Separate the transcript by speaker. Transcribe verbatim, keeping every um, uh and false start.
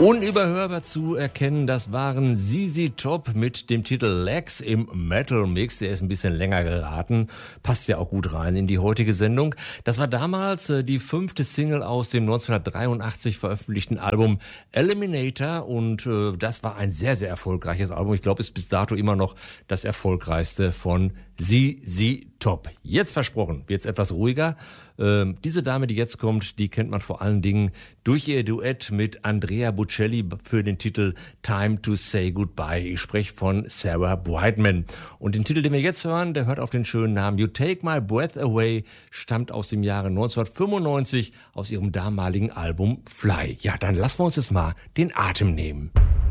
Speaker 1: Unüberhörbar zu erkennen, das waren Z Z Top mit dem Titel Legs im Metal Mix. Der ist ein bisschen länger geraten, passt ja auch gut rein in die heutige Sendung. Das war damals äh, die fünfte Single aus dem neunzehnhundertdreiundachtzig veröffentlichten Album Eliminator und äh, das war ein sehr, sehr erfolgreiches Album. Ich glaube, ist bis dato immer noch das erfolgreichste von Z Z Top. Jetzt versprochen, wird's etwas ruhiger. Ähm, diese Dame, die jetzt kommt, die kennt man vor allen Dingen durch ihr Duett mit Andrea Bocelli für den Titel Time to Say Goodbye. Ich spreche von Sarah Brightman. Und den Titel, den wir jetzt hören, der hört auf den schönen Namen You Take My Breath Away, stammt aus dem Jahre neunzehnhundertfünfundneunzig aus ihrem damaligen Album Fly. Ja, dann lassen wir uns jetzt mal den Atem nehmen.